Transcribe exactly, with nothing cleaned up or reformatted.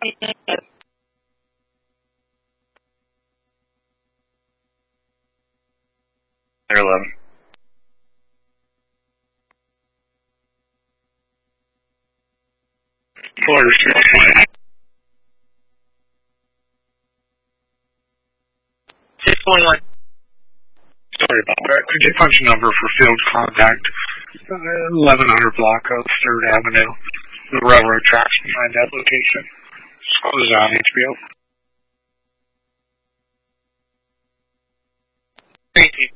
eleven. Florida Street. six one one. Sorry about that. Could you punch a number for field contact? Uh, eleven hundred block of third Avenue. The railroad tracks behind that location. Disclose on H B O. Thank you.